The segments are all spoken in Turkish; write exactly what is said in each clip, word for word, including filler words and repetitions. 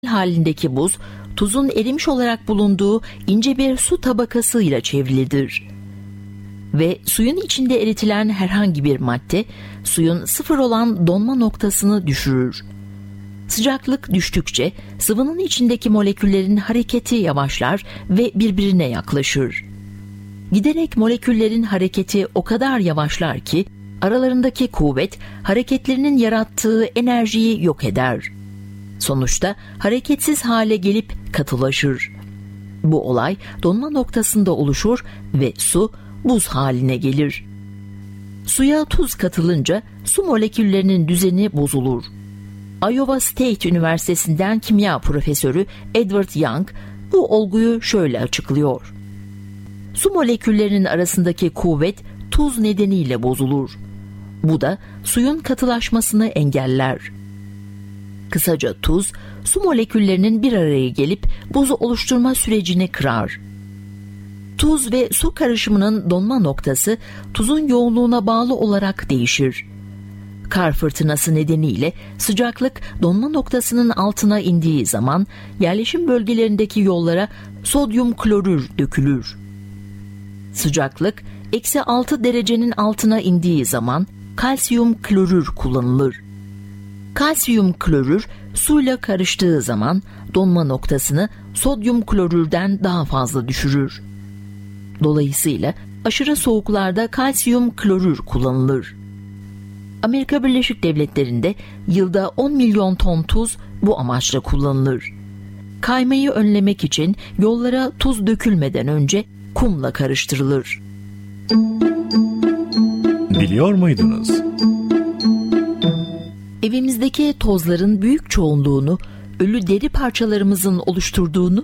halindeki buz, tuzun erimiş olarak bulunduğu ince bir su tabakasıyla çevrilidir. Ve suyun içinde eritilen herhangi bir madde, suyun sıfır olan donma noktasını düşürür. Sıcaklık düştükçe sıvının içindeki moleküllerin hareketi yavaşlar ve birbirine yaklaşır. Giderek moleküllerin hareketi o kadar yavaşlar ki aralarındaki kuvvet hareketlerinin yarattığı enerjiyi yok eder. Sonuçta hareketsiz hale gelip katılaşır. Bu olay donma noktasında oluşur ve su buz haline gelir. Suya tuz katılınca su moleküllerinin düzeni bozulur. Iowa State Üniversitesi'nden kimya profesörü Edward Young bu olguyu şöyle açıklıyor. Su moleküllerinin arasındaki kuvvet tuz nedeniyle bozulur. Bu da suyun katılaşmasını engeller. Kısaca tuz, su moleküllerinin bir araya gelip buzu oluşturma sürecini kırar. Tuz ve su karışımının donma noktası tuzun yoğunluğuna bağlı olarak değişir. Kar fırtınası nedeniyle sıcaklık donma noktasının altına indiği zaman yerleşim bölgelerindeki yollara sodyum klorür dökülür. Sıcaklık eksi altı derecenin altına indiği zaman kalsiyum klorür kullanılır. Kalsiyum klorür suyla karıştığı zaman donma noktasını sodyum klorürden daha fazla düşürür. Dolayısıyla aşırı soğuklarda kalsiyum klorür kullanılır. Amerika Birleşik Devletleri'nde yılda on milyon ton tuz bu amaçla kullanılır. Kaymayı önlemek için yollara tuz dökülmeden önce kumla karıştırılır. Biliyor muydunuz? Evimizdeki tozların büyük çoğunluğunu ölü deri parçalarımızın oluşturduğunu,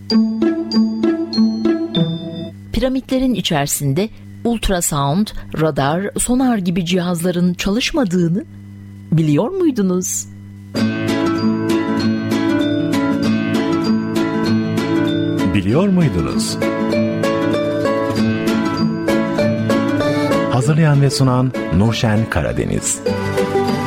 piramitlerin içerisinde ultrasound, radar, sonar gibi cihazların çalışmadığını biliyor muydunuz? Biliyor muydunuz? Hazırlayan ve sunan Nurşen Karadeniz.